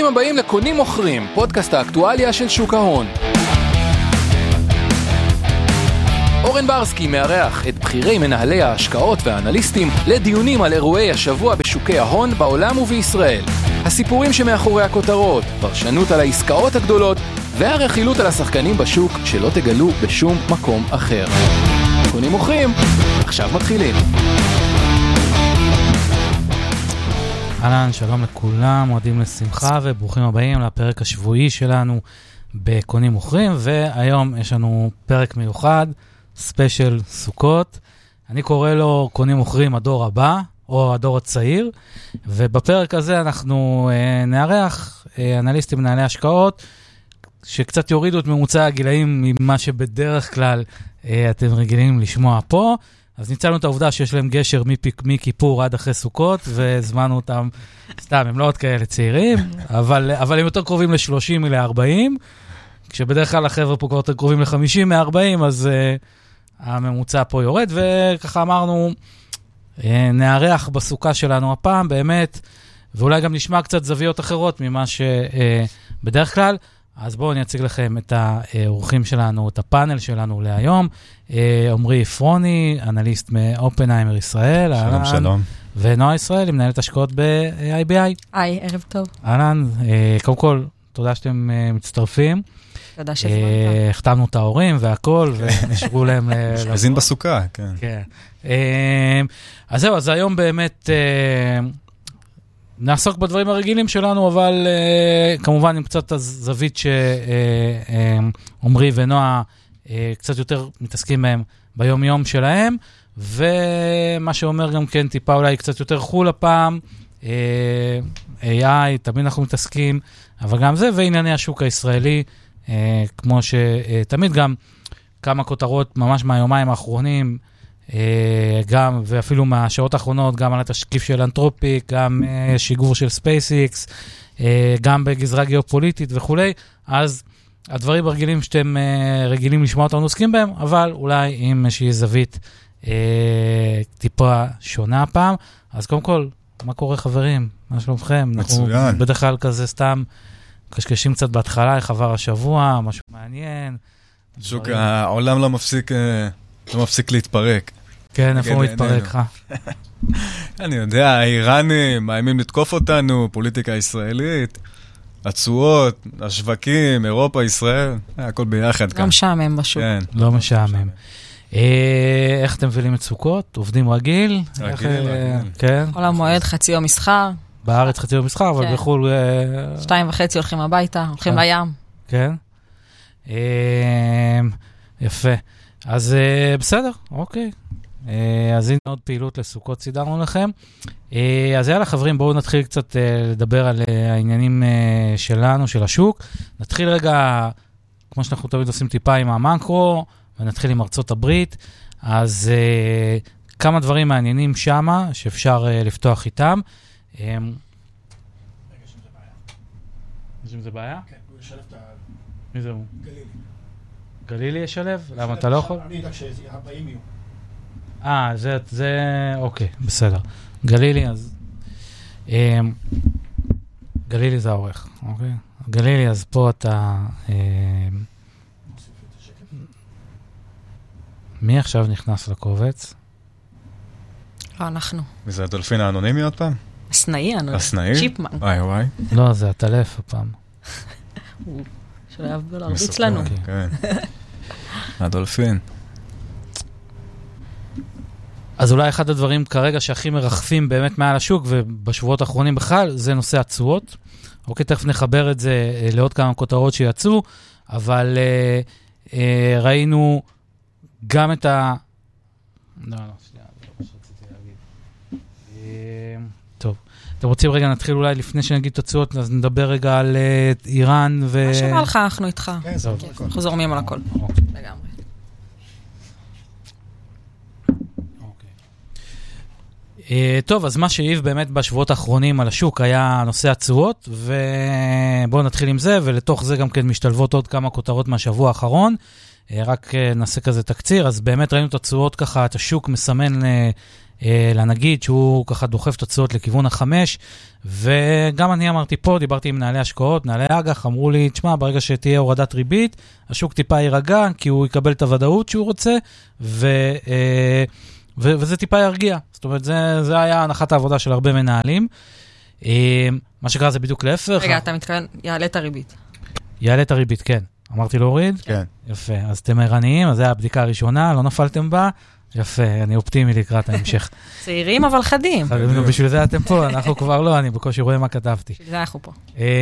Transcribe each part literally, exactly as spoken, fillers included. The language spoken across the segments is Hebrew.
ברוכים הבאים לקונים מוכרים, פודקאסט האקטואליה של שוק ההון. אורן ברסקי מארח את בחירי מנהלי ההשקעות והאנליסטים לדיונים על אירועי השבוע בשוקי ההון בעולם ובישראל. הסיפורים שמאחורי הכותרות, פרשנות על העסקאות הגדולות והרכילות על השחקנים בשוק שלא תגלו בשום מקום אחר. קונים מוכרים, עכשיו מתחילים. אהלן, שלום לכולם, מועדים לשמחה וברוכים הבאים לפרק השבועי שלנו בקונים מוכרים, והיום יש לנו פרק מיוחד, ספיישל סוכות. אני קורא לו קונים מוכרים הדור הבא, או הדור הצעיר, ובפרק הזה אנחנו אה, נערך אה, אנליסטים מנהלי השקעות, שקצת יורידו את ממוצע הגילאים ממה שבדרך כלל אה, אתם רגילים לשמוע פה. אז ניצלנו את העובדה שיש להם גשר מכיפור עד אחרי סוכות, והזמנו אותם, סתם, הם לא עוד כאלה צעירים, אבל, אבל הם יותר קרובים ל-שלושים מ-ארבעים, כשבדרך כלל החבר'ה פה כבר יותר קרובים ל-חמישים מ-ארבעים, אז uh, הממוצע פה יורד, וככה אמרנו, uh, נערך בסוכה שלנו הפעם, באמת, ואולי גם נשמע קצת זוויות אחרות ממה שבדרך uh, כלל, אז בואו אני אציג לכם את האורחים שלנו, את הפאנל שלנו להיום. עומרי יפרוני, אנליסט מאופנהיימר ישראל. שלום, אהלן. שלום. ונועה ישראל, מנהלת השקעות ב-איי בי איי. היי, ערב טוב. אהלן, קודם כל, תודה שאתם מצטרפים. תודה שזמנת. החתמנו את ההורים והכל, ונשארו להם... מזין בסוכה, כן. כן. אז זהו, אז היום באמת... נעסוק בדברים הרגילים שלנו, אבל uh, כמובן עם קצת הזווית שעומרי uh, uh, ונועה uh, קצת יותר מתעסקים בהם ביום יום שלהם, ומה שאומר גם כן טיפה אולי קצת יותר חול הפעם, uh, איי איי, תמיד אנחנו מתעסקים, אבל גם זה, וענייני השוק הישראלי, uh, כמו שתמיד uh, גם כמה כותרות ממש מהיומיים האחרונים, Uh, גם, ואפילו מהשעות האחרונות, גם על התשקיף של אנתרופיק, גם uh, שיגור של ספייסיקס, uh, גם בגזרה גיאופוליטית וכולי, אז הדברים הרגילים שאתם uh, רגילים לשמוע אותנו עוסקים בהם, אבל אולי עם איזושהי זווית uh, טיפה שונה הפעם. אז קודם כל, מה קורה חברים? מה שלומכם? מצוין. אנחנו בדרך כלל כזה סתם קשקשים קצת בהתחלה, איך עבר השבוע, משהו מעניין. שוק, העולם לא מפסיק... לא מפסיק להתפרק. כן, איפה הוא מתפרק לך? אני יודע, האיראנים מאיימים לתקוף אותנו, פוליטיקה ישראלית, התשואות, השווקים, אירופה, ישראל, הכל ביחד כאן. לא משעמם בשוק. כן. לא משעמם. איך אתם מבינים את סוכות? עובדים רגיל? רגיל, רגיל. כן. כל המועד, חצי יום מסחר. בארץ חצי יום מסחר, אבל בחול... שתיים וחצי הולכים הביתה, הולכים לים. כן. יפה. אז בסדר, אוקיי. אז הנה עוד פעילות לסוכות סידרנו לכם. אז יאללה חברים, בואו נתחיל קצת לדבר על העניינים שלנו, של השוק. נתחיל רגע, כמו שאנחנו תמיד עושים טיפה עם המקרו, ונתחיל עם ארצות הברית. אז כמה דברים מעניינים שמה, שאפשר לפתוח איתם. יש עם זה בעיה. יש עם זה בעיה? כן, הוא ישלב את ה... מי זה הוא? גלילי. גלילי ישלב? למה אתה לא יכול? אני אדאג שהבאים יהיו. אה, זה, זה, אוקיי, בסדר. גלילי, אז... גלילי זה העורך, אוקיי? גלילי, אז פה אתה... מי עכשיו נכנס לקובץ? לא, אנחנו. וזה הדולפין האנונימי עוד פעם? הסנאי, אנונימי. הסנאי? צ'יפמן. וואי וואי. לא, זה הטלף הפעם. שלא יעבדו להרביץ לנו. כן. הדולפין. אז אולי אחד הדברים כרגע שהכי מרחפים באמת מעל השוק, ובשבועות האחרונים בכלל, זה נושא התשואות. אוקיי, תכף נחבר את זה לעוד כמה כותרות שיצאו, אבל אה, אה, ראינו גם את ה... לא, לא, שנייה, זה לא מה שרציתי להגיד. אה, טוב, אתם רוצים רגע, נתחיל אולי לפני שנגיד את התשואות, אז נדבר רגע על אה, איראן ו... מה שבא לך, אנחנו איתך. כן, זה כן, אנחנו זורמים על הכל. אוקיי. לגמרי. Uh, טוב, אז מה שהעיב באמת בשבועות האחרונים על השוק היה נושא התשואות, ובואו נתחיל עם זה, ולתוך זה גם כן משתלבות עוד כמה כותרות מהשבוע האחרון. Uh, רק uh, נעשה כזה תקציר, אז באמת ראינו את התשואות ככה, את השוק מסמן uh, uh, לנגיד שהוא ככה דוחף תוצאות לכיוון החמש, וגם אני אמרתי פה, דיברתי עם מנהלי השקעות, מנהלי אג"ח, אמרו לי, תשמע, ברגע שתהיה הורדת ריבית, השוק טיפה יירגע, כי הוא יקבל את הוודאות שהוא רוצה, ו, ו, וזה טיפה ירגיע. זאת אומרת, זה, זה היה הנחת העבודה של הרבה מנהלים. מה שקרה זה בדיוק להפך. רגע, אתה מתכוון, יעלה את הריבית. יעלה את הריבית, כן. אמרתי להוריד? כן. יפה. אז אתם ערניים, אז זה הבדיקה הראשונה, לא נפלתם בה. יפה, אני אופטימי לקראת ההמשך. צעירים אבל חדים. בשביל זה אתם פה, אנחנו כבר לא, אני בקושי רואה מה כתבתי. בשביל זה אנחנו פה.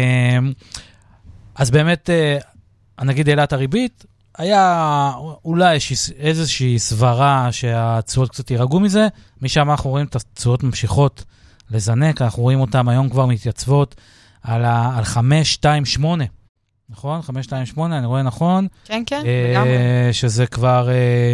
אז באמת, נגיד העלה את הריבית, היה אולי איזושהי סברה שהתשואות קצת יירגעו מזה, משם אנחנו רואים את התשואות ממשיכות לזנק, אנחנו רואים אותם היום כבר מתייצבות על, ה, על חמש שתיים שמונה, נכון? חמש שתיים שמונה, אני רואה נכון? כן, כן, אה, לגמרי. שזה כבר אה,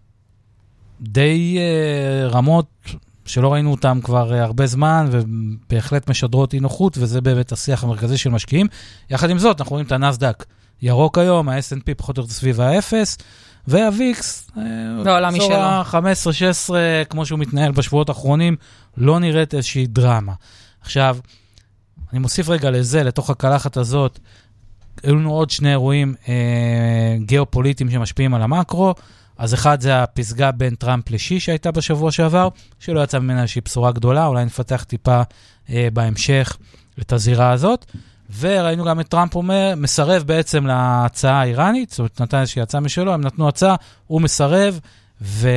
די אה, רמות שלא ראינו אותם כבר אה, הרבה זמן, ובהחלט משדרות אי נוחות, וזה באמת השיח המרכזי של משקיעים. יחד עם זאת, אנחנו רואים את הנסדק ירוק היום, ה-אס אנד פי פחות או יותר סביב ה-אפס, וה-ויקס, בעולם משלו. חמש עשרה שש עשרה, כמו שהוא מתנהל בשבועות האחרונים, לא נראית איזושהי דרמה. עכשיו, אני מוסיף רגע לזה, לתוך הקלחת הזאת, היו לנו עוד שני אירועים אה, גיאופוליטיים שמשפיעים על המקרו, אז אחד זה הפסגה בין טראמפ לשי שהייתה בשבוע שעבר, שלא יצא ממנה איזושהי בשורה גדולה, אולי נפתח טיפה אה, בהמשך את הזירה הזאת, וראינו גם את טראמפ אומר, מסרב בעצם להצעה האיראנית, זאת אומרת, נתן איזושהי הצעה משלו, הם נתנו הצעה, הוא מסרב, ו...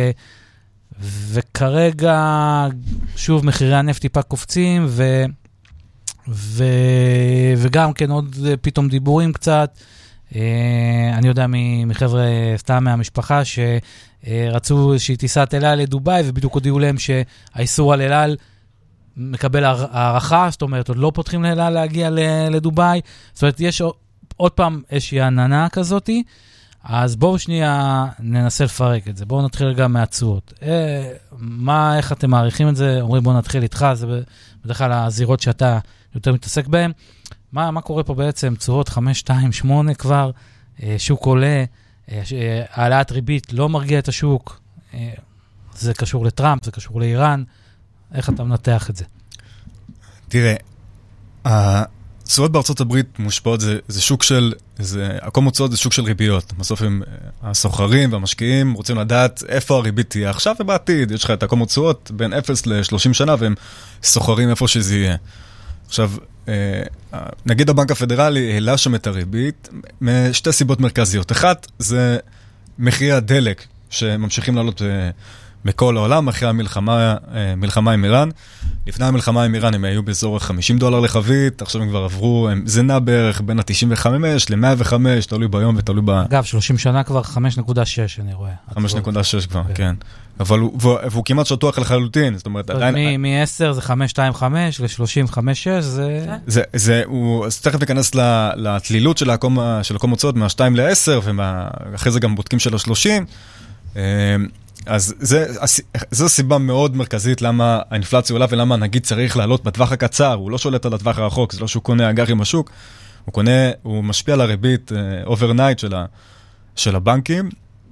וכרגע, שוב, מחירי הנפט טיפה קופצים, ו... ו... וגם כן עוד פתאום דיבורים קצת, אני יודע מחבר'ה סתם מהמשפחה, שרצו שהיא טיסת אל על לדוביי, ובדיוק הודיעו להם שהאיסור על אל על, מקבל הערכה, זאת אומרת, עוד לא פותחים לאל על להגיע לדוביי, זאת אומרת, יש עוד פעם איזושהי עננה כזאת, אז בואו שנייה ננסה לפרק את זה, בואו נתחיל גם מהתשואות. אה, מה, איך אתם מעריכים את זה? אומרים בואו נתחיל איתך, זה בדרך כלל הזירות שאתה יותר מתעסק בהן. מה, מה קורה פה בעצם? תשואות חמש שתיים שמונה כבר, אה, שוק עולה, אה, העלאת ריבית לא מרגיע את השוק, אה, זה קשור לטראמפ, זה קשור לאיראן, איך אתה מנתח את זה? תראה, התשואות בארצות הברית מושפעות, זה, זה שוק של, זה, הכל מוצאות זה שוק של ריביות. בסוף הם, הסוחרים והמשקיעים רוצים לדעת איפה הריבית תהיה עכשיו ובעתיד. יש לך את הכל מוצאות בין אפס ל-שלושים שנה, והם סוחרים איפה שזה יהיה. עכשיו, נגיד הבנק הפדרלי העלה שם את הריבית, משתי סיבות מרכזיות. אחת, זה מחירי הדלק, שממשיכים לעלות בכל העולם, אחרי המלחמה, מלחמה עם איראן. לפני המלחמה עם איראן הם היו באזור חמישים דולר לחבית, עכשיו הם כבר עברו, זה נע בערך בין ה-תשעים וחמש ל-מאה וחמש, תלוי ביום ותלוי ב... אגב, שלושים שנה כבר חמש נקודה שש, אני רואה. חמש נקודה שש כבר, כן. אבל הוא, והוא כמעט שטוח לחלוטין, זאת אומרת, עדיין... מ-עשר זה חמש שתיים חמש ל-שלושים וחמש שש, זה... זה, זה, הוא, אז תכף ניכנס לתלילות של הקום מוצאות מה-שתיים ל-עשר, ואחרי זה גם בודקים של ה-שלושים. אז זה, זו סיבה מאוד מרכזית למה האינפלציה עולה ולמה נגיד צריך לעלות בטווח הקצר, הוא לא שולט על הטווח הרחוק, זה לא שהוא קונה אג"ח עם השוק, הוא קונה, הוא משפיע על הריבית אוברנייט של, של הבנקים,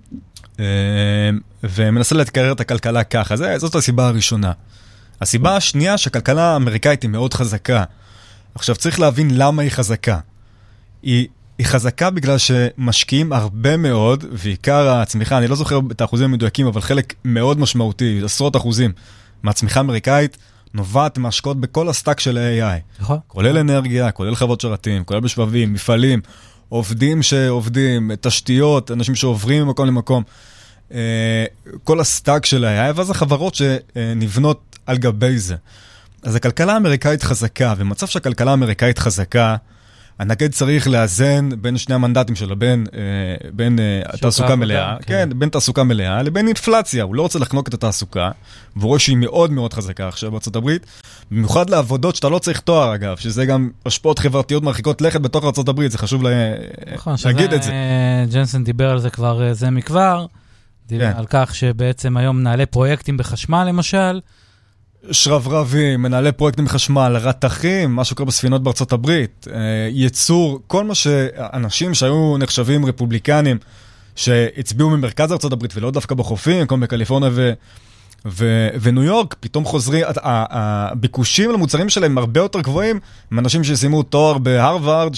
ומנסה להתקרר את הכלכלה ככה, זה, זאת הסיבה הראשונה. הסיבה השנייה שהכלכלה האמריקאית היא מאוד חזקה. עכשיו צריך להבין למה היא חזקה. היא היא חזקה בגלל שמשקיעים הרבה מאוד, ועיקר הצמיחה, אני לא זוכר את האחוזים המדויקים, אבל חלק מאוד משמעותי, עשרות אחוזים, מהצמיחה האמריקאית, נובעת מהשקעות בכל הסטאק של ה-איי איי. נכון. כולל אנרגיה, כולל חברות שרתים, כולל בשבבים, מפעלים, עובדים שעובדים, תשתיות, אנשים שעוברים ממקום למקום. כל הסטאק של ה-איי איי, ואז החברות שנבנות על גבי זה. אז הכלכלה האמריקאית חזקה, ומצב שהכלכלה האמריקאית חזקה, הנגד צריך לאזן בין שני המנדטים שלו, בין, אה, בין אה, תעסוקה מלאה, כן. כן, בין תעסוקה מלאה, לבין אינפלציה. הוא לא רוצה לחנוק את התעסוקה, והוא רואה שהיא מאוד מאוד חזקה עכשיו בארצות הברית, במיוחד לעבודות שאתה לא צריך תואר, אגב, שזה גם השפעות חברתיות מרחיקות לכת בתוך ארצות הברית, זה חשוב לה, נכון, להגיד את זה. ג'נסון דיבר על זה כבר זה מכבר, דיבר כן. על כך שבעצם היום מנהלי פרויקטים בחשמל, למשל, שרברבים, מנהלי פרויקטים חשמל, רתחים, מה שקורה בספינות בארצות הברית, ייצור, כל מה שאנשים שהיו נחשבים רפובליקנים, שהצביעו ממרכז ארצות הברית ולא דווקא בחופים, כמו בקליפורניה ו... ו- וניו יורק פתאום חוזרים, הביקושים למוצרים שלהם הרבה יותר גבוהים, עם אנשים שסיימו תואר בהרווארד,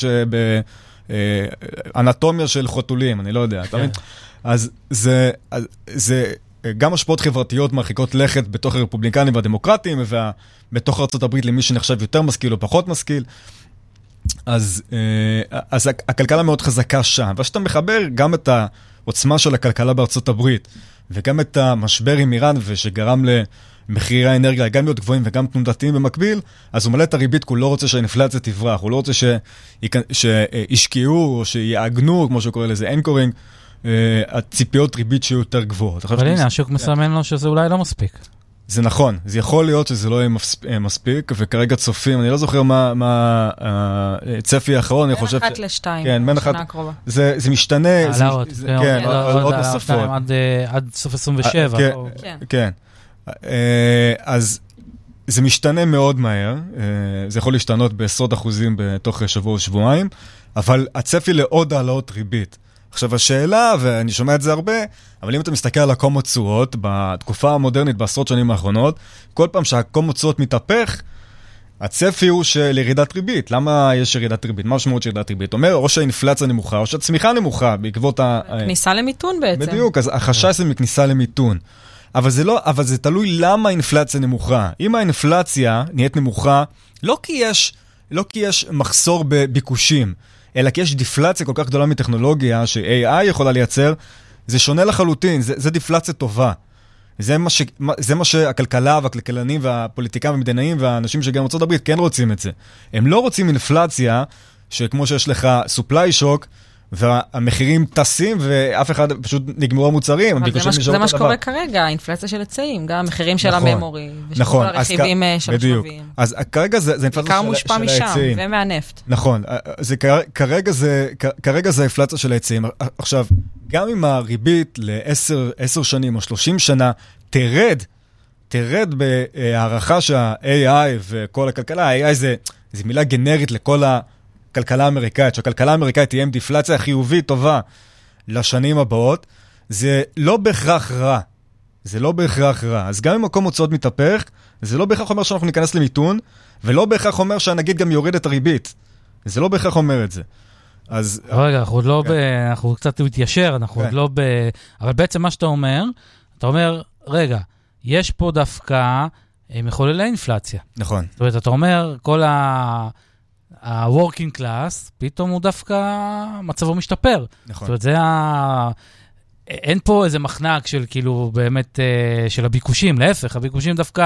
שבאנטומיה של חתולים, אני לא יודע. אז זה, זה גם השפעות חברתיות מרחיקות לכת בתוך הרפובליקנים והדמוקרטים, ובתוך ארצות הברית למי שנחשב יותר משכיל או פחות משכיל. אז, אז הכלכלה מאוד חזקה שם, ושאתה מחבר גם את העוצמה של הכלכלה בארצות הברית, וגם את המשבר עם איראן, ושגרם למחירי האנרגיה גם להיות גבוהים וגם תנודתיים במקביל, אז הוא מלא את הריבית, כי הוא לא רוצה שהאינפלציה תברח, הוא לא רוצה שישקיעו או שיעגנו, כמו שהוא קורא לזה, אנקורינג, הציפיות ריבית שיהיו יותר גבוהות. אבל הנה, השוק מסמן לו שזה אולי לא מספיק. זה נכון, זה יכול להיות שזה לא יהיה מספיק, וכרגע צופים, אני לא זוכר מה הצפי האחרון, אני חושב... בין אחת לשתיים, בשנה הקרובה. זה משתנה, העלאות, כן, עוד נוספות. עד סוף עשרים ושבע. כן, אז זה משתנה מאוד מהר, זה יכול להשתנות בעשרות אחוזים בתוך שבוע או שבועיים, אבל הצפי לעוד העלאות ריבית. עכשיו השאלה, ואני שומע את זה הרבה, אבל אם אתה מסתכל על הקומות תשואות, בתקופה המודרנית, בעשרות שנים האחרונות, כל פעם שהקומות תשואות מתהפך, הצפי הוא של ירידת ריבית. למה יש ירידת ריבית? מה משמעות של ירידת ריבית? אומר, או שהאינפלציה נמוכה, או שהצמיחה נמוכה, בעקבות ה... כניסה למיתון בעצם. בדיוק, אז החשש זה מכניסה למיתון. אבל זה לא, אבל זה תלוי למה האינפלציה נמוכה. אם האינפלציה נהיית נמוכה, לא כי יש, לא כי יש מחסור בביקושים, אלא כי יש דיפלציה כל כך גדולה מטכנולוגיה, ש-איי איי יכולה לייצר, זה שונה לחלוטין, זה, זה דיפלציה טובה. זה מה, ש, זה מה שהכלכלה והכלכלנים והפוליטיקאים והמדינאים והאנשים שגם ארצות הברית כן רוצים את זה. הם לא רוצים אינפלציה, שכמו שיש לך supply shock, והמחירים טסים, ואף אחד פשוט נגמרו המוצרים. אבל זה, מש, זה מה שקורה כרגע, האינפלציה של הצעים, גם המחירים של נכון, הממורי, ושל נכון, כל הרכיבים כ... של השבבים. אז כרגע זה, זה אינפלציה של, של העצים. בעיקר מושפע משם, ומהנפט. נכון, זה, כרגע, זה, כרגע זה האינפלציה של העצים. עכשיו, גם אם הריבית ל-עשר שנים או שלושים שנה תרד, תרד בהערכה שה-איי איי וכל הכלכלה, ה-איי איי זה, זה מילה גנרית לכל ה... כלכלה אמריקאית, שהכלכלה האמריקאית תהיה עם דיפלציה חיובית טובה לשנים הבאות, זה לא בהכרח רע. זה לא בהכרח רע. אז גם אם מקום הוצאות מתהפך, זה לא בהכרח אומר שאנחנו ניכנס למיתון, ולא בהכרח אומר שהנגיד גם יוריד את הריבית. זה לא בהכרח אומר את זה. אז... רגע, אנחנו עוד לא ב... אנחנו קצת מתיישר, אנחנו עוד לא ב... אבל בעצם מה שאתה אומר, אתה אומר, רגע, יש פה דווקא מחוללי אינפלציה. נכון. זאת אומרת, אתה אומר, כל ה... ה-working class, פתאום הוא דווקא מצבו משתפר. נכון. זאת אומרת, זה ה... אין פה איזה מחנק של כאילו באמת, של הביקושים, להפך, הביקושים דווקא,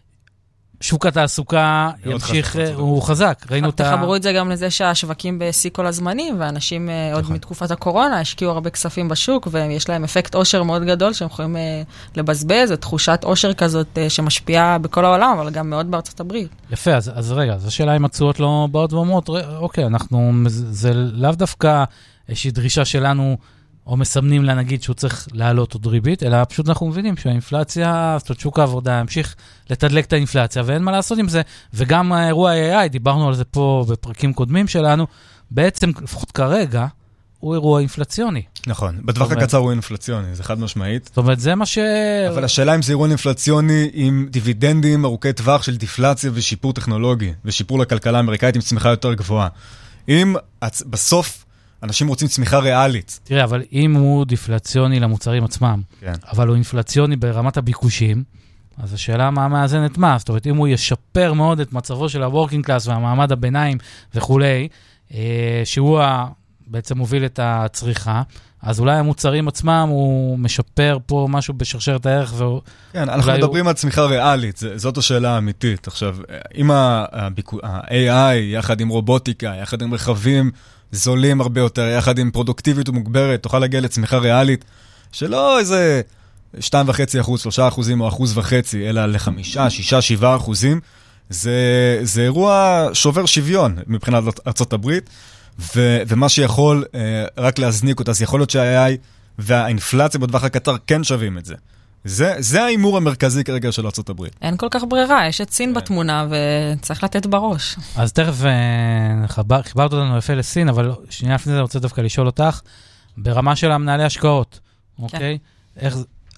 שוק התעסוקה ימשיך, הוא חזק. ראינו את ה... תחברו את זה גם לזה שהשווקים בשיא כל הזמנים, ואנשים עוד מתקופת הקורונה השקיעו הרבה כספים בשוק, ויש להם אפקט עושר מאוד גדול, שהם יכולים לבזבז, את תחושת עושר כזאת שמשפיעה בכל העולם, אבל גם מאוד בארצות הברית. יפה, אז, אז רגע, זו שאלה אם התשואות לא באות ואומרות, אוקיי, אנחנו, זה לאו דווקא איזושהי דרישה שלנו, או מסמנים לה נגיד שהוא צריך להעלות עוד ריבית, אלא פשוט אנחנו מבינים שהאינפלציה, זאת אומרת שוק העבודה, ימשיך לתדלק את האינפלציה, ואין מה לעשות עם זה, וגם האירוע איי איי, דיברנו על זה פה בפרקים קודמים שלנו, בעצם, לפחות כרגע, הוא אירוע אינפלציוני. נכון, בטווח הקצר הוא אינפלציוני, זה חד משמעית. זאת אומרת, זה מה ש... אבל השאלה אם זה אירוע אינפלציוני עם דיבידנדים ארוכי טווח של דיפלציה ושיפור טכנולוגי, ושיפור לכלכלה האמריקאית עם צמיחה יותר גבוהה. אם בסוף אנשים רוצים צמיחה ריאלית. תראה, אבל אם הוא דיפלציוני למוצרים עצמם, כן. אבל הוא אינפלציוני ברמת הביקושים, אז השאלה מה מאזנת מה, זאת אומרת, אם הוא ישפר מאוד את מצבו של ה-working class והמעמד הביניים וכולי, אה, שהוא בעצם מוביל את הצריכה, אז אולי המוצרים עצמם הוא משפר פה משהו בשרשרת הערך. והוא, כן, אנחנו מדברים הוא... על צמיחה ריאלית, זה, זאת השאלה האמיתית. עכשיו, אם ה-איי איי יחד עם רובוטיקה, יחד עם רכבים, זולים הרבה יותר, יחד עם פרודוקטיביות ומוגברת, תוכל להגיע לצמיחה ריאלית, שלא איזה שתיים וחצי אחוז, שלושה אחוזים או אחוז וחצי, אלא לחמישה, שישה, שבעה אחוזים, זה, זה אירוע שובר שוויון מבחינת ארצות הברית, ו, ומה שיכול אה, רק להזניק אותה, אז יכול להיות שה-איי איי והאינפלציה בטווח הקצר כן שווים את זה. זה, זה האימור המרכזי כרגע של ארצות הברית. אין כל כך ברירה, יש את סין בתמונה וצריך לתת בראש. אז תכף חבר, חיברת אותנו יפה לסין, אבל שנייה לפני זה אני רוצה דווקא לשאול אותך, ברמה של המנהלי השקעות, אוקיי? איך,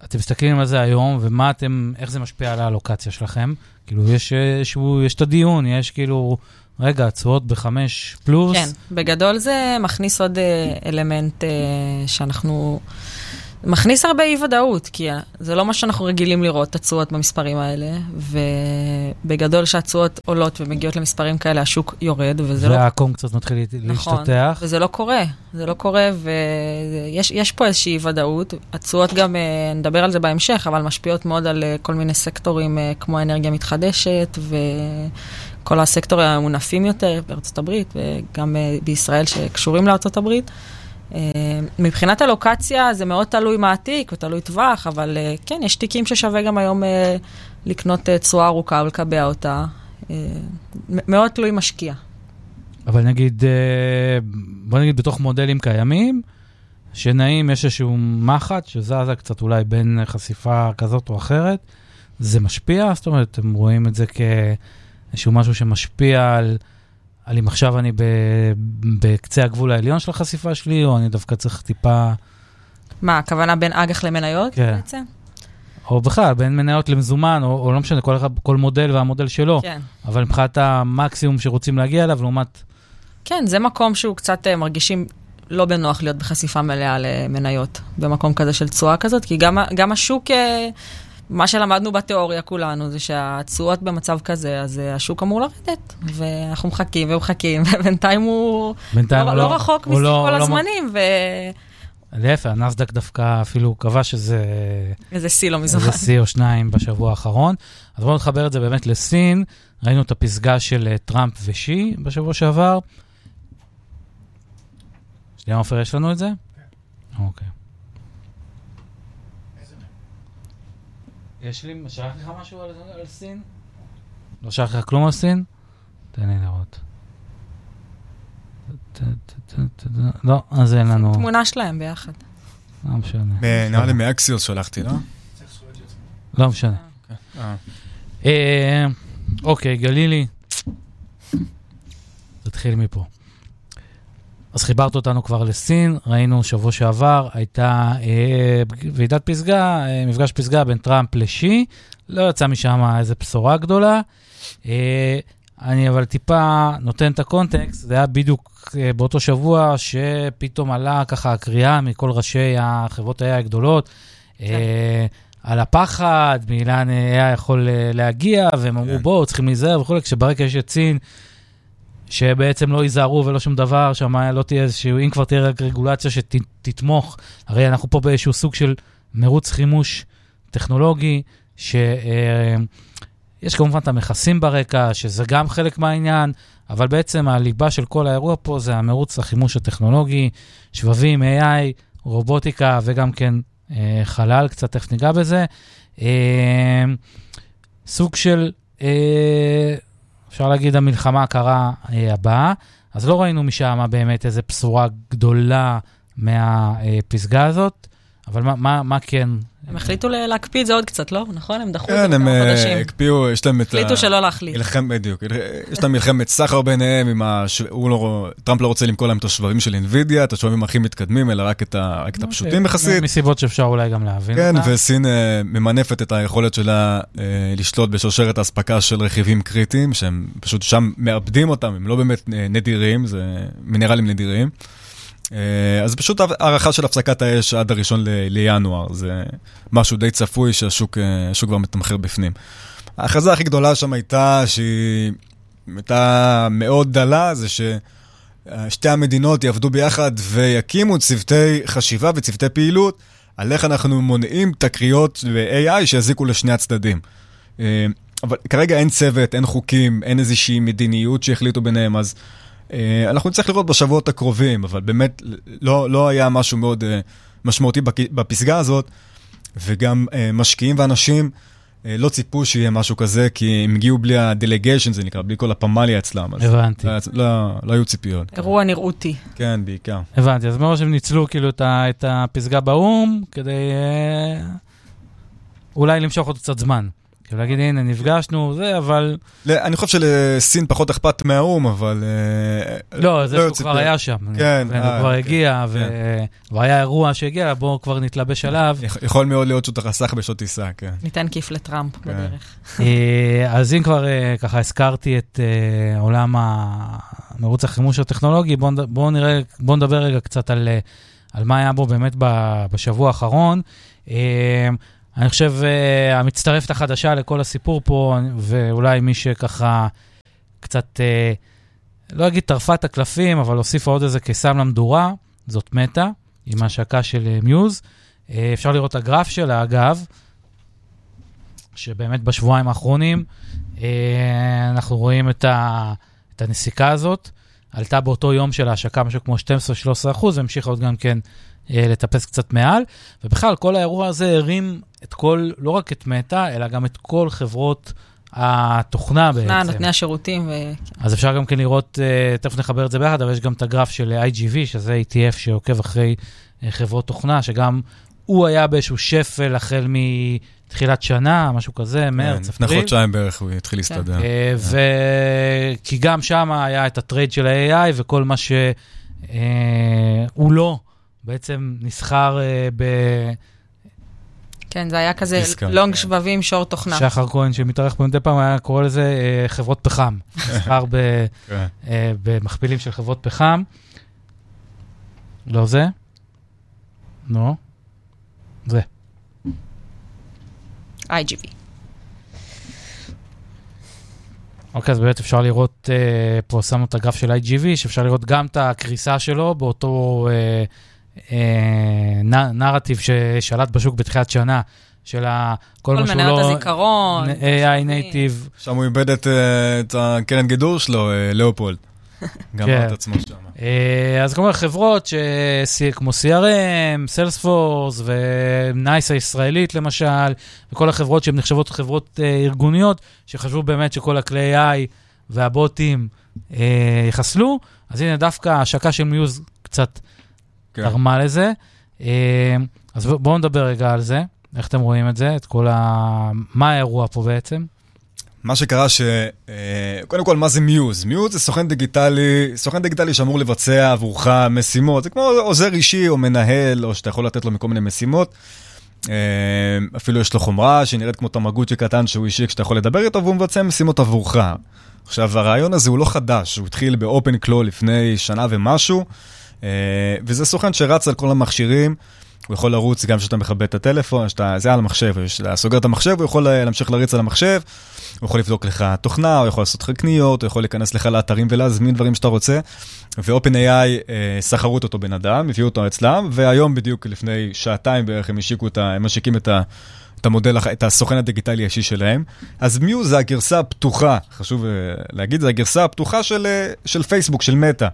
אתם מסתכלים על זה היום, ומה אתם, איך זה משפיע על האלוקציה שלכם? כאילו, יש, יש, יש את הדיון, יש כאילו, רגע, הצועות בחמש פלוס. כן, בגדול זה מכניס עוד אלמנט שאנחנו, מכניס הרבה אי ודאות, כי זה לא מה שאנחנו רגילים לראות, הצועות במספרים האלה, ובגדול שהצועות עולות ומגיעות למספרים כאלה, השוק יורד, וזה לא... והקום קצת מתחיל נכון, להשתתח. וזה לא קורה, זה לא קורה, ויש יש פה איזושהי ודאות. הצועות גם, נדבר על זה בהמשך, אבל משפיעות מאוד על כל מיני סקטורים, כמו אנרגיה מתחדשת, וכל הסקטורים המונפים יותר בארצות הברית, וגם בישראל שקשורים לארצות הברית. מבחינת הלוקציה זה מאוד תלוי מעתיק ותלוי טווח, אבל כן, יש תיקים ששווה גם היום לקנות צורה ארוכה ולקבע אותה. מאוד תלוי משקיע. אבל נגיד, בוא נגיד בתוך מודלים קיימים, שנעים יש איזשהו מחט שזזה קצת אולי בין חשיפה כזאת או אחרת, זה משפיע? זאת אומרת, אתם רואים את זה כאיזשהו משהו שמשפיע על... על אם עכשיו אני בקצה הגבול העליון של החשיפה שלי, או אני דווקא צריך טיפה... מה, הכוונה בין אג"ח למניות כן. בעצם? או בכלל, בין מניות למזומן, או, או לא משנה, כל, כל מודל והמודל שלו. כן. אבל מבחינת המקסימום שרוצים להגיע אליו, לעומת... כן, זה מקום שהוא קצת מרגישים לא בנוח להיות בחשיפה מלאה למניות, במקום כזה של צועה כזאת, כי גם, גם השוק... מה שלמדנו בתיאוריה כולנו, זה שהצועות במצב כזה, אז השוק אמור לרדת, ואנחנו מחכים ומחכים, ובינתיים הוא בינתיים לא, לא, לא רחוק מסך לא, כל לא הזמנים, ו... להפך, הנסדק דווקא אפילו קבע שזה... איזה סי לא מזמן. איזה סי או שניים בשבוע האחרון. אז בואו נחבר את זה באמת לסין. ראינו את הפסגה של טראמפ ושי בשבוע שעבר. שנייה, עופר, יש לנו את זה? כן. אוקיי. יש לי, שלח לך משהו על, על סין? לא שלח לך כלום על סין? תן לי לראות. לא, אז אין לנו... תמונה שלהם ביחד. לא משנה. נראה לי מאקסיוס שלחתי, לא? לא משנה. אוקיי, גלילי. תתחיל מפה. אז חיברת אותנו כבר לסין, ראינו שבוע שעבר, הייתה אה, ועידת פסגה, אה, מפגש פסגה בין טראמפ לשי, לא יצא משם איזו בשורה גדולה, אה, אני אבל טיפה נותן את הקונטקסט, זה היה בדיוק אה, באותו שבוע שפתאום עלה ככה הקריאה מכל ראשי החברות ה-איי איי הגדולות, אה, על הפחד, מאילן איי איי יכול להגיע, והם אמרו בואו, צריכים להיזהר וכו', כשברקע יש את סין, שבעצם לא ייזהרו ולא שום דבר, שמה לא תהיה איזשהו, אם כבר תהיה רגולציה שתתמוך, הרי אנחנו פה באיזשהו סוג של מרוץ חימוש טכנולוגי, שיש כמובן את המכסים ברקע, שזה גם חלק מהעניין, אבל בעצם הליבה של כל האירוע פה זה המרוץ החימוש הטכנולוגי, שבבים, איי איי, רובוטיקה וגם כן חלל, קצת תכף ניגע בזה. סוג של... אפשר להגיד המלחמה הקרה הבאה, אז לא ראינו משם באמת איזו בשורה גדולה מהפסגה הזאת, אבל מה, מה, מה כן? הם החליטו להקפיא את זה עוד קצת, לא? נכון? הם דחו את כן, זה הם כמה חודשים. הקפיאו, יש להם את... החליטו שלא להחליט. מלחמת, בדיוק. יש להם מלחמת סחר ביניהם, עם טראמפ לא רוצה למכור להם את השבבים של אינווידיה, את השבבים הכי מתקדמים, אלא רק את הפשוטים יחסית. מסיבות שאפשר אולי גם להבין. כן, וסין ממנפת את היכולת שלה לשלוט בשרשרת האספקה של רכיבים קריטיים, שהם פשוט שם מאבדים אותם, הם לא באמת נדירים, זה מינרלים נדירים. אז פשוט הערכה של הפסקת האש עד הראשון לינואר, זה משהו די צפוי שהשוק כבר מתמחר בפנים. ההכרזה הכי גדולה שם הייתה, שהיא הייתה מאוד דלה, זה ששתי המדינות יעבדו ביחד ויקימו צוותי חשיבה וצוותי פעילות, על איך אנחנו מונעים תקריות ב-איי איי שיזיקו לשני הצדדים. אבל כרגע אין צוות, אין חוקים, אין איזושהי מדיניות שהחליטו ביניהם, אז אנחנו נצטרך לראות בשבועות הקרובים, אבל באמת לא, לא היה משהו מאוד משמעותי בפסגה הזאת, וגם משקיעים ואנשים לא ציפו שיהיה משהו כזה, כי הם הגיעו בלי הדלגיישן, זה נקרא, בלי כל הפמליה אצלם. הבנתי. לא, לא היו ציפיות. אירוע נראותי. כן, בעיקר. הבנתי, אז מראש הם ניצלו כאילו את הפסגה באום, כדי אולי למשוך עוד קצת זמן. כאילו להגיד, הנה, נפגשנו, זה, אבל... אני חושב שלסין פחות אכפת מהאום, אבל... לא, זה שהוא כבר היה שם. כן. הוא כבר הגיע, והיה אירוע שהגיע, בואו כבר נתלבש עליו. יכול מאוד להיות שהוא תחסך בשעות טיסה, כן. ניתן כיף לטראמפ בדרך. אז אם כבר ככה הזכרתי את עולם המרוץ החימוש הטכנולוגי, בואו נראה, בואו נדבר רגע קצת על... על מה היה בו באמת בשבוע האחרון. אני חושב, המצטרפת החדשה לכל הסיפור פה, ואולי מי שככה קצת, לא אגיד טרפת הקלפים, אבל הוסיפה עוד איזה קיסם למדורה, זאת מטה, עם ההשקה של מיוז. אפשר לראות את הגרף שלה, אגב, שבאמת בשבועיים האחרונים, אנחנו רואים את, ה, את הנסיקה הזאת, עלתה באותו יום של ההשקה משהו כמו שתים עשרה שלוש עשרה אחוז, והמשיכה עוד גם כן אה, לטפס קצת מעל, ובכלל כל האירוע הזה הרים את כל, לא רק את מטה, אלא גם את כל חברות התוכנה בעצם. תוכנה, נותני השירותים. ו... אז אפשר גם כן לראות, אה, תכף נחבר את זה ביחד, אבל יש גם את הגרף של איי ג'י וי, שזה אי טי אף שעוקב אחרי אה, חברות תוכנה, שגם הוא היה באיזשהו שפל החל מ... תחילת שנה, משהו כזה, מרץ, אפריל. לפני חודשיים בערך הוא התחיל להסתדר. כי גם שם היה את הטרייד של ה-איי איי, וכל מה שהוא לא, בעצם נסחר ב... כן, זה היה כזה לונג שבבים, שור תוכנה. שחר כהן שמתארך פה מדי פעם, היה קורא לזה חברות פחם. נסחר במכפילים של חברות פחם. לא זה? לא. זה. איי ג'י וי. אוקיי, אז באמת אפשר לראות, אה, פה שמנו את הגרף של איי ג'י וי, שאפשר לראות גם את הקריסה שלו, באותו אה, אה, נ, נרטיב ששלט בשוק בתחילת שנה, של כל מה שהוא לא... כל מניות הזיכרון. איי איי נייטיב. שם הוא איבד את, את הקרן גידור שלו, לאופולד. גם כן. את עצמו שם. אז כלומר, חברות ש... כמו סי אר אם, Salesforce ונייס הישראלית למשל, וכל החברות שהן נחשבות חברות אה, ארגוניות, שחשבו באמת שכל הכלי איי והבוטים אה, יחסלו, אז הנה דווקא ההשקה של מיוז קצת כן. תרמה לזה. אה, אז בואו נדבר רגע על זה, איך אתם רואים את זה, את כל ה... מה האירוע פה בעצם? מה שקרה ש... קודם כל, מה זה מיוז? מיוז זה סוכן דיגיטלי, סוכן דיגיטלי שאמור לבצע עבורך משימות. זה כמו עוזר אישי או מנהל, או שאתה יכול לתת לו מכל מיני משימות. אפילו יש לו חומרה שנראית כמו תמגוצ'י קטן שהוא אישי כשאתה יכול לדבר איתו, והוא מבצע משימות עבורך. עכשיו, הרעיון הזה הוא לא חדש, הוא התחיל באופן קלו לפני שנה ומשהו, וזה סוכן שרץ על כל המכשירים, הוא יכול לרוץ גם כשאתה מכבה את הטלפון, שאתה, זה על המחשב, אתה סוגר את המחשב, הוא יכול להמשיך להריץ על המחשב, הוא יכול לבדוק לך תוכנה, הוא יכול לעשות לך קניות, הוא יכול להיכנס לך לאתרים ולהזמין דברים שאתה רוצה, ו-OpenAI אה, סחרות אותו בן אדם, הביאו אותו אצלם, והיום בדיוק לפני שעתיים בערך הם השיקו את ה, הם משיקים את ה, את המודל, את הסוכן הדיגיטלי האישי שלהם. אז מיוז זה הגרסה הפתוחה, חשוב להגיד, זה הגרסה הפתוחה של, של פייסבוק, של מטה.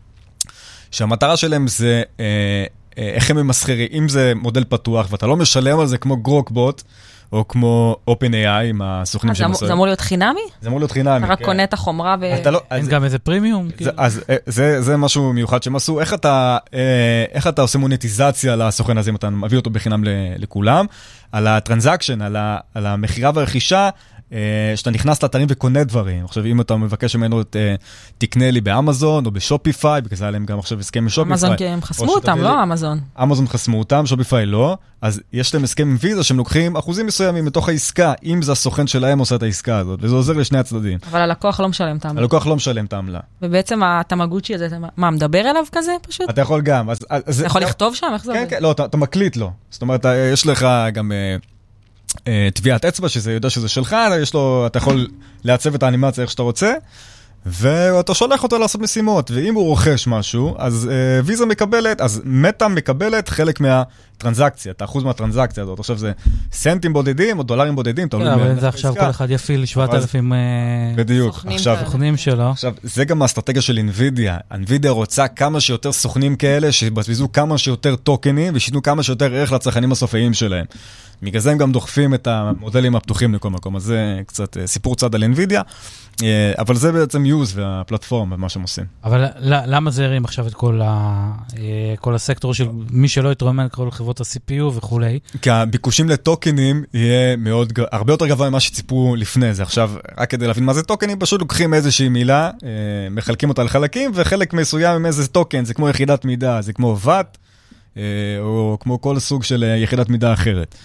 שהמטרה שלהם זה... אה, איך הם ממסחרים, אם זה מודל פתוח, ואתה לא משלם על זה כמו גרוקבוט, או כמו OpenAI עם הסוכנים שמסחרים. זה אמור להיות חינמי? זה אמור להיות חינמי, אתה רק קונה את החומרה ו... אין גם איזה פרימיום? אז זה משהו מיוחד שהם עשו. איך אתה עושה מונטיזציה לסוכן הזה, אם אתה מביא אותו בחינם לכולם, על הטרנזקשן, על המחירה והרכישה, שאתה נכנס לאתרים וקונה דברים. עכשיו, אם אתה מבקש ממנו, תקנה לי באמזון או בשופיפיי, בגלל זה עליהם גם עכשיו הסכם עם שופיפיי. אמזון, כי הם חסמו אותם, לא אמזון. אמזון חסמו אותם, שופיפיי לא. אז יש להם הסכם עם ויזה שהם לוקחים אחוזים מסוימים מתוך העסקה, אם זה הסוכן שלהם עושה את העסקקה הזאת, וזה עוזר לשני הצדדים. אבל הלקוח לא משלם את העמלה. הלקוח לא משלם את העמלה. ובעצם התמגוצ'י הזה, מה, מדבר אליו כזה פשוט? אתה יכול גם. אתה יכול לכתוב שם? איך זה? כן, כן, לא, אתה מקליט לו. זאת אומרת, יש לך גם טביעת אצבע, שזה יודע שזה שלך, יש לו, אתה יכול לעצב את האנימציה איך שאתה רוצה, ואתה שולח אותו לעשות משימות, ואם הוא רוכש משהו, אז אה, ויזה מקבלת, אז מטה מקבלת חלק מהטרנזקציה, את האחוז מהטרנזקציה הזאת. עכשיו זה סנטים בודדים או דולרים בודדים. כן, אבל זה עכשיו כל אחד יפיל שבעת אלפים בדיוק. סוכנים שלו. עכשיו, זה גם האסטרטגיה של NVIDIA. NVIDIA רוצה כמה שיותר סוכנים כאלה, שבזבזו כמה שיותר טוקנים, ושיתנו כמה שיותר ערך לצרכנים הסופיים שלהם. בגלל זה הם גם דוחפים את המודלים הפתוחים לכל מקום, אז זה קצת סיפור צד על NVIDIA, אבל זה בעצם use והפלטפורמה, מה שהם עושים. אבל למה זה הרים עכשיו את כל, ה, כל הסקטור של מי שלא יתרומם כל חברות ה-סי פי יו וכולי? כי הביקושים לטוקנים יהיה מאוד, הרבה יותר גבוה ממה שציפו לפני זה. עכשיו, רק כדי להבין מה זה טוקנים, פשוט לוקחים איזושהי מילה, מחלקים אותה לחלקים, וחלק מסוים עם איזה טוקן, זה כמו יחידת מידה, זה כמו וואט, או כמו כל סוג של יחידת מידה אחרת.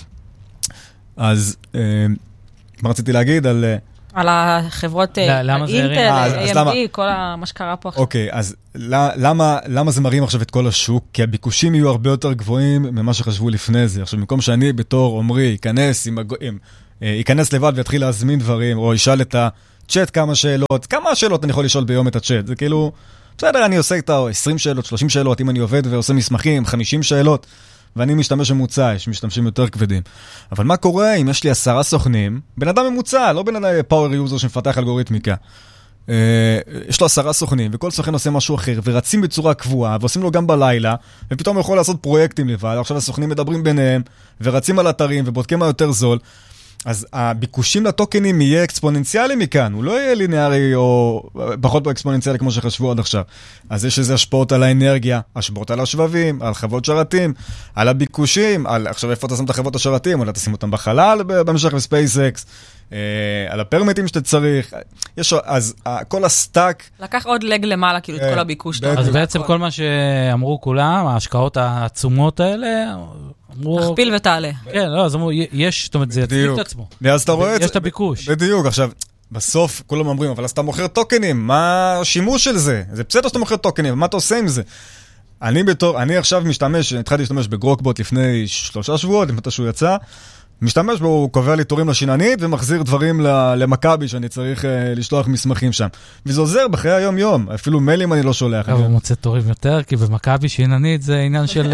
אז מה רציתי להגיד על... על החברות אינטל, איי אם די, כל מה שקרה פה עכשיו. אוקיי, אז למה זה מרים עכשיו את כל השוק? כי הביקושים יהיו הרבה יותר גבוהים ממה שחשבו לפני זה. עכשיו, במקום שאני בתור עומרי ייכנס, ייכנס לבד ויתחיל להזמין דברים, או ישאל את הצ'אט כמה שאלות, כמה שאלות אני יכול לשאול ביום את הצ'אט? זה כאילו, בסדר, אני עושה את עשרים שאלות, שלושים שאלות, אם אני עובד ועושה מסמכים, חמישים שאלות, ואני משתמש ממוצע, יש משתמשים יותר כבדים. אבל מה קורה אם יש לי עשרה סוכנים, בן אדם ממוצע, לא בן אדם פאוור יוזר שמפתח אלגוריתמיקה. יש לו עשרה סוכנים, וכל סוכן עושה משהו אחר, ורצים בצורה קבועה, ועושים לו גם בלילה, ופתאום הוא יכול לעשות פרויקטים לבד. עכשיו הסוכנים מדברים ביניהם, ורצים על אתרים, ובודקים מה יותר זול. אז הביקושים לטוקנים יהיה אקספוננציאלי מכאן, הוא לא יהיה לינארי או פחות אקספוננציאלי כמו שחשבו עד עכשיו. אז יש איזה השפעות על האנרגיה, השפעות על השבבים, על חוות שרתים, על הביקושים, על, עכשיו איפה אתה שם את החוות השרתים, אולי תשים אותם בחלל במשך בספייסקס, אה, על הפרמיטים שאתה צריך, יש, אז כל הסטאק... לקח עוד לג למעלה, כאילו, אה, את כל הביקוש. אז בעצם כל מה שאמרו כולם, ההשקעות העצומות האלה... תכפיל ותעלה. כן, לא, אז אמרו, יש, זאת אומרת, זה יצליק את עצמו. ואז אתה רואה את זה. יש את הביקוש. בדיוק, עכשיו, בסוף כולם אומרים, אבל אז אתה מוכר טוקנים, מה השימוש של זה? זה בסדר שאתה מוכר טוקנים, מה אתה עושה עם זה? אני בתור, אני עכשיו משתמש, התחלתי להשתמש בגרוקבוט לפני שלושה שבועות, אם אתה שהוא יצא, משתמש בו, הוא קובע לי תורים לשיננית, ומחזיר דברים למכבי שאני צריך לשלוח מסמכים שם. וזה עוזר בחיי היום-יום, אפילו מיילים אני לא שולח. אבל הוא מוצא תורים יותר, כי במכבי שיננית זה עניין של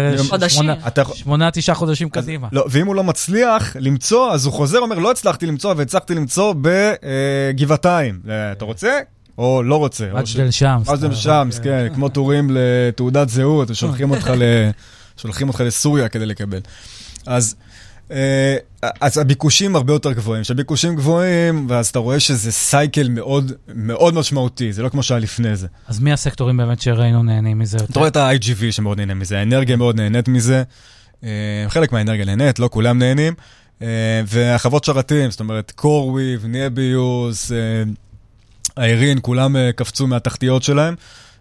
שמונה, תשעה חודשים קדימה. לא, ואם הוא לא מצליח למצוא, אז הוא חוזר, אומר, לא הצלחתי למצוא, והצלחתי למצוא בגבעתיים. אתה רוצה? או לא רוצה. מג'דל שמס. מג'דל שמס, כן, כמו תורים לתעודת זהות, ושולחים אותך לסוריה כדי לקבל. אז אז הביקושים הרבה יותר גבוהים, שהביקושים גבוהים, ואז אתה רואה שזה סייקל מאוד, מאוד משמעותי, זה לא כמו שהיה לפני זה. אז מי הסקטורים באמת שראינו נהנים מזה יותר? אתה רואה את ה-איי ג'י וי שמאוד נהנה מזה, האנרגיה מאוד נהנית מזה, חלק מהאנרגיה נהנית, לא כולם נהנים, והחוות שרתים, זאת אומרת, קורוויב, ניאביוס, האירין, כולם קפצו מהתחתיות שלהם,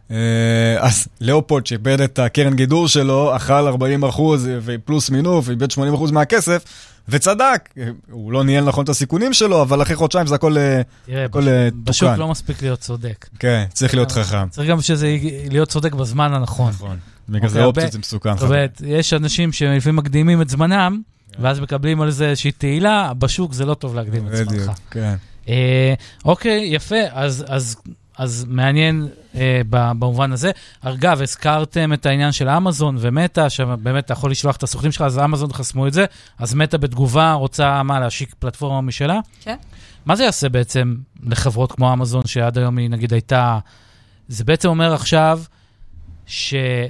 אז לאופולד שאיבד את הקרן גידור שלו, אכל ארבעים אחוז ופלוס מינוף, איבד שמונים אחוז מהכסף, וצדק. הוא לא ניהל נכון את הסיכונים שלו, אבל אחרי חודשיים זה הכל תוקן. בשוק לא מספיק להיות צודק. כן, צריך להיות חכם. צריך גם שזה להיות צודק בזמן הנכון. נכון. בגלל זה אופציות זה מסוכן. זאת אומרת, יש אנשים שלפעמים מקדימים את זמנם, ואז מקבלים על זה איזושהי תהילה, בשוק זה לא טוב להקדים את זמנך. כן. אוקיי, יפה, אז... אז מעניין אה, במובן הזה. אגב, הזכרתם את העניין של אמזון ומטה, שבאמת אתה יכול לשלוח את הסוכנים שלך, אז אמזון חסמו את זה, אז מטה בתגובה רוצה מה, להשיק פלטפורמה משלה? כן. מה זה יעשה בעצם לחברות כמו אמזון, שעד היום היא נגיד הייתה, זה בעצם אומר עכשיו, שיהיה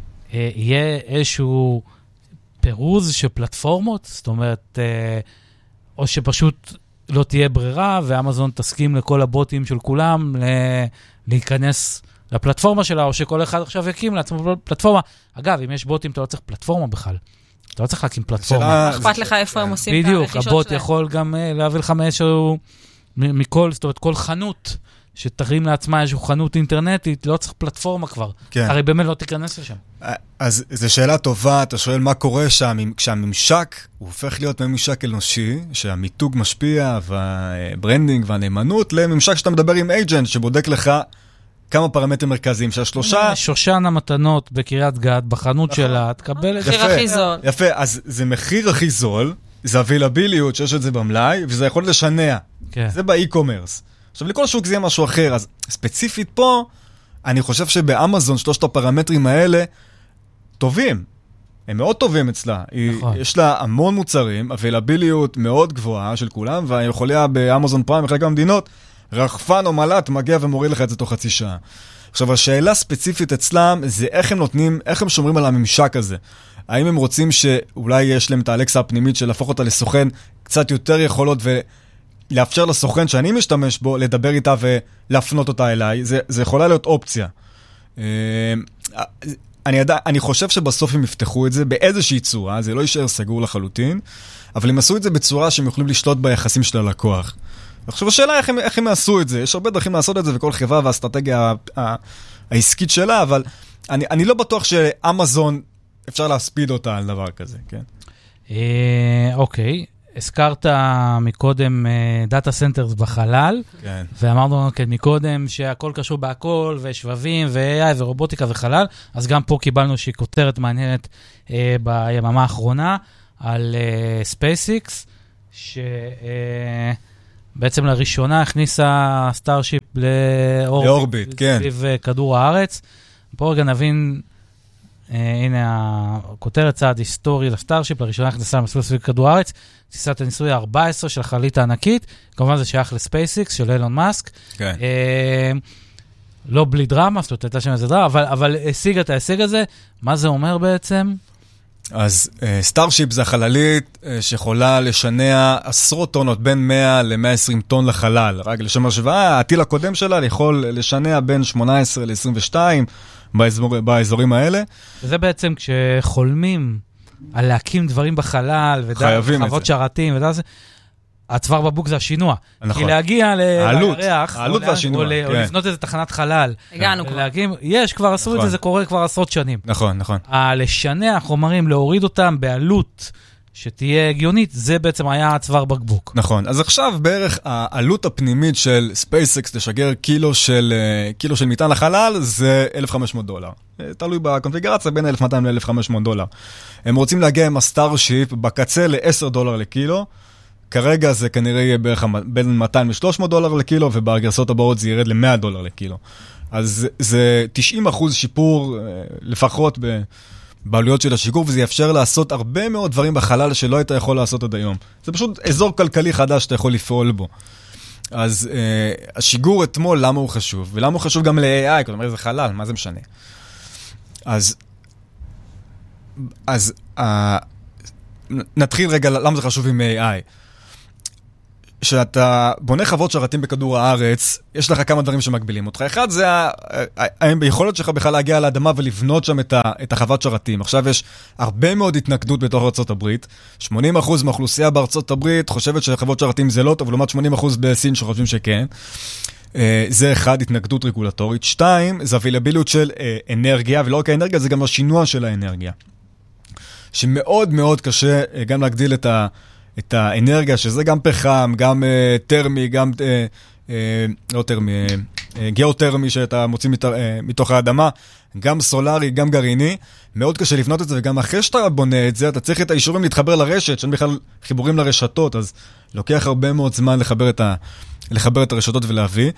איזשהו פירוז של פלטפורמות, זאת אומרת, אה, או שפשוט... לא תהיה ברירה, ואמזון תסכים לכל הבוטים של כולם להיכנס לפלטפורמה שלה, או שכל אחד עכשיו יקים לעצמו פלטפורמה. אגב, אם יש בוטים, אתה לא צריך פלטפורמה בכלל. אתה לא צריך להקים פלטפורמה. אכפת לך איפה הם עושים את הרכישות שלהם. בדיוק, הבוט יכול גם להביא לך מאיזשהו, מכל, זאת אומרת, כל חנות, שתרים לעצמה איזשהו חנות אינטרנטית, לא צריך פלטפורמה כבר. הרי באמת לא תיכנס לשם. אז זו שאלה טובה, אתה שואל מה קורה שם, כשהממשק הוא הופך להיות ממשק אנושי, שהמיתוג משפיע, והברנדינג והנאמנות, לממשק שאתה מדבר עם אייג'נט, שבודק לך כמה פרמטרים מרכזיים, שהשלושה... שושן המתנות בקריית גת, בחנות שלה, תקבל את זה. מחיר הכי זול. יפה, אז זה מחיר הכי זול, זה availability שיש את זה במלאי, וזה יכול לשנע. זה באי-קומרס. עכשיו, לכל שוק זה יהיה משהו אחר, אז ספציפית פה, אני חושב שבאמזון שלושת הפרמטרים האלה טובים. הם מאוד טובים אצלה. נכון. יש לה המון מוצרים, availability מאוד גבוהה של כולם, והיכוליה באמזון פריים, בחלק מהמדינות, רחפן או מלט מגיע ומוריד לך את זה תוך חצי שעה. עכשיו, השאלה ספציפית אצלם זה איך הם נותנים, איך הם שומרים על הממשק הזה. האם הם רוצים שאולי יש להם את האלקסה הפנימית של להפוך אותה לסוכן קצת יותר יכולות ולאפשר לסוכן שאני משתמש בו, לדבר איתה ולהפנות אותה אליי. זה, זה יכולה להיות אופציה. אני, יודע, אני חושב שבסוף הם יפתחו את זה באיזושהי צורה, זה לא יישאר סגור לחלוטין, אבל הם עשו את זה בצורה שהם יכולים לשלוט ביחסים של הלקוח. עכשיו, השאלה איך הם, איך הם עשו את זה. יש הרבה דרכים לעשות את זה, וכל חברה והאסטרטגיה העסקית שלה, אבל אני, אני לא בטוח שאמזון אפשר להספיד אותה על דבר כזה, כן? אוקיי. הזכרת מקודם דאטה סנטרס בחלל, כן. ואמרנו כן, מקודם שהכל קשור בהכל, ושבבים, ו-איי איי, ורובוטיקה וחלל, אז גם פה קיבלנו שהיא כותרת מעניינת אה, ביממה האחרונה, על אה, SpaceX, שבעצם אה, לראשונה הכניסה סטארשיפ לאורביט, לאורביט, כן. סביב אה, כדור הארץ. פה רגע נבין, אה, הנה הכותרת צעד היסטורי לסטארשיפ, לראשונה הכניסה למסלול סביב כדור הארץ, טיסת הניסוי ה-ארבע עשרה של החללית הענקית, כמובן זה שייך לספייסיקס של אילון מאסק. כן. אה, לא בלי דרמה, זאת אומרת, הייתה שם איזה דרמה, אבל, אבל השיג את ההישג הזה. מה זה אומר בעצם? אז סטארשיפ זה החללית שיכולה לשנע עשרות טונות, בין מאה ל-מאה ועשרים טון לחלל. רק לשם השוואה, הטיל הקודם שלה יכול לשנע בין שמונה עשרה ל-עשרים ושתיים באזור, באזורים האלה. וזה בעצם כשחולמים על להקים דברים בחלל, וחוות שרתים, ודע זה, הצוואר בבוק זה השינוע. נכון. כי להגיע לירח, העלות והשינוע, או, או לבנות איזה תחנת חלל. הגענו כבר. להקים, יש, כבר עשו נכון. את זה, זה קורה כבר עשרות שנים. נכון, נכון. לשנע חומרים, להוריד אותם בעלות שתהיה הגיונית, זה בעצם היה הצוואר בקבוק. נכון. אז עכשיו בערך העלות הפנימית של SpaceX לשגר קילו של, קילו של מטען לחלל זה אלף וחמש מאות דולר. תלוי בקונפיגרציה בין אלף ומאתיים ל-אלף וחמש מאות דולר. הם רוצים להגיע עם הסטארשיפ בקצה ל-עשרה דולר לקילו. כרגע זה כנראה יהיה בערך בין מאתיים ל-שלוש מאות דולר לקילו, ובגרסות הבאות זה ירד ל-מאה דולר לקילו. אז זה תשעים אחוז שיפור לפחות בעלויות של השיגור, וזה יאפשר לעשות הרבה מאוד דברים בחלל שלא היית יכול לעשות עד היום. זה פשוט אזור כלכלי חדש שאתה יכול לפעול בו. אז אה, השיגור אתמול, למה הוא חשוב? ולמה הוא חשוב גם ל-איי איי? כלומר, זה חלל, מה זה משנה? אז, אז אה, נתחיל רגע, למה זה חשוב עם איי איי? שאתה בונה חוות שרתים בכדור הארץ, יש לך כמה דברים שמקבילים אותך. אחד זה האם ביכולת שלך בכלל להגיע לאדמה ולבנות שם את, ה, את החוות שרתים. עכשיו יש הרבה מאוד התנגדות בתוך ארצות הברית. שמונים אחוז מהאוכלוסייה בארצות הברית חושבת שחוות שרתים זה לא טוב, ולעומת שמונים אחוז בסין שחושבים שכן. זה אחד, התנגדות רגולטורית. שתיים, זה availability של אנרגיה, ולא רק האנרגיה, זה גם השינוע של האנרגיה. שמאוד מאוד קשה גם להגדיל את ה... את האנרגיה, שזה גם פחם, גם uh, טרמי, גם, uh, uh, לא טרמי, uh, גיאוטרמי שאתה מוציא מת, uh, מתוך האדמה, גם סולרי, גם גרעיני, מאוד קשה לבנות את זה, וגם אחרי שאתה בונה את זה, אתה צריך את האישורים להתחבר לרשת, שאין בכלל חיבורים לרשתות, אז לוקח הרבה מאוד זמן לחבר את, ה, לחבר את הרשתות ולהביא,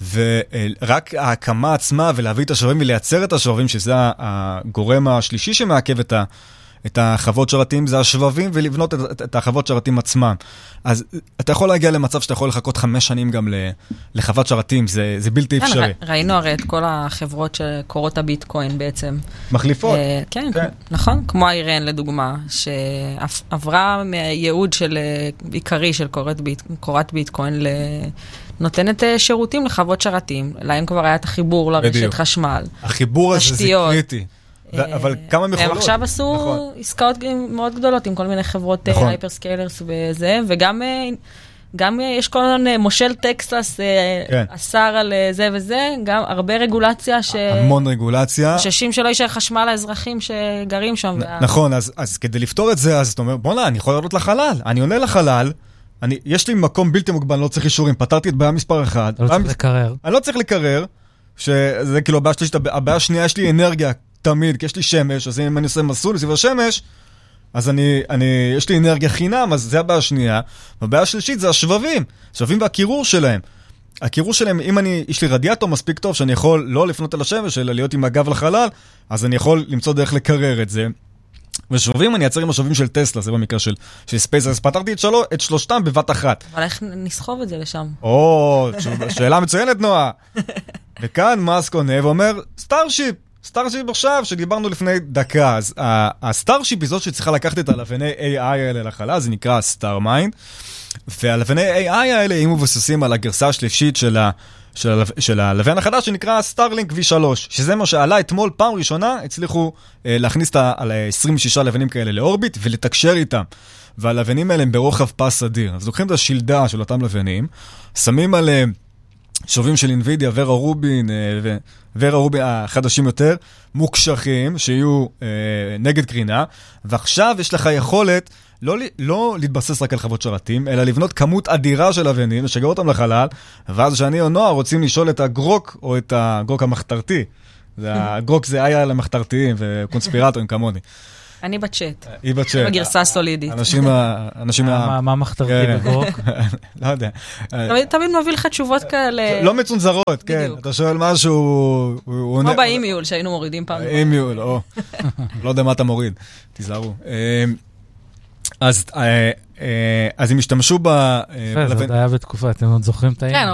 ורק ההקמה עצמה ולהביא את השבבים ולייצר את השבבים, שזה הגורם השלישי שמעכב את ה... את החוות שרתים, זה השבבים, ולבנות את, את, את החוות שרתים עצמם. אז אתה יכול להגיע למצב שאתה יכול לחכות חמש שנים גם לחוות שרתים, זה, זה בלתי כן, אפשרי. ראינו הרי את כל החברות שקורות הביטקוין בעצם. מחליפות. אה, כן, כן, נכון. כמו אירן לדוגמה, שעברה מהייעוד של עיקרי של קורת, ביט, קורת ביטקוין ל... נותנת שירותים לחוות שרתים. להם כבר היה את החיבור לרשת בדיוק. חשמל. החיבור הזה זה קריטי. אבל כמה מכולות. הם עכשיו עשו נכון. עסקאות מאוד גדולות עם כל מיני חברות נכון. הייפרסקיילרס וזה, וגם גם יש כל מיני מושל טקסס כן. אסר על זה וזה, גם הרבה רגולציה ש... המון רגולציה. חששים שלא יישאר חשמל לאזרחים שגרים שם. נ- נכון, אז, אז כדי לפתור את זה, אז אתה אומר, בוא נה, אני יכול לעלות לחלל. אני עונה לחלל, אני, יש לי מקום בלתי מוגבל, לא צריך אישורים, פתרתי את בעיה מספר אחד. לא צריך לקרר. אני לא צריך לקרר, שזה כאילו הבעיה שלי, הבעיה השנייה, יש לי אנרגיה תמיד, כי יש לי שמש, אז אם אני עושה מסלול לסביב השמש, אז אני, אני, יש לי אנרגיה חינם, אז זה הבעיה השנייה. והבעיה השלישית זה השבבים, השבבים והקירור שלהם. הקירור שלהם, אם אני, יש לי רדיאטור מספיק טוב, שאני יכול לא לפנות על השמש, אלא להיות עם הגב לחלל, אז אני יכול למצוא דרך לקרר את זה. ושבבים אני אעצר עם השבבים של טסלה, זה במקרה של, של ספייס, אז פתרתי את, שלו, את שלושתם בבת אחת. אבל איך נסחוב את זה לשם? או, שאלה מצוינת, נועה. וכאן מאסק עונה ואומר, סטארשיפ. סטארשיפ עכשיו, שדיברנו לפני דקה, אז הסטארשיפ היא זאת שצריכה לקחת את הלוויני איי איי האלה לחלל, זה נקרא סטארמיינד, והלוויני איי איי האלה הם מבוססים על הגרסה השלישית של ה... של, ה... של הלוויין החדש שנקרא סטארלינק וי שלוש, שזה מה שעלה אתמול פעם ראשונה, הצליחו אה, להכניס את ה-עשרים ושישה לוויינים כאלה לאורביט ולתקשר איתם. והלוויינים האלה הם ברוחב פס אדיר. אז לוקחים את השלדה של אותם לוויינים, שמים עליהם שובים של אינווידיה, ורה רובין, אה, ורה רובין החדשים יותר, מוקשחים, שיהיו אה, נגד קרינה, ועכשיו יש לך יכולת לא, לא להתבסס רק על חוות שרתים, אלא לבנות כמות אדירה של לוויינים, לשגר אותם לחלל, ואז שאני או נועה רוצים לשאול את הגרוק, או את הגרוק המחתרתי. הגרוק זה היה למחתרתיים וקונספירטורים כמוני. אני בצ'אט. היא בצ'אט. בגרסה הסולידית. אנשים מה... מה מחתרתי בגרוק? לא יודע. תמיד מביא לך תשובות כאלה... לא מצונזרות, כן. אתה שואל משהו... כמו באימיול שהיינו מורידים פעם. אימיול, או. לא יודע מה אתה מוריד. תיזהרו. אז, אז הם השתמשו ב... זה היה בתקופה, אתם עוד זוכרים את העניין?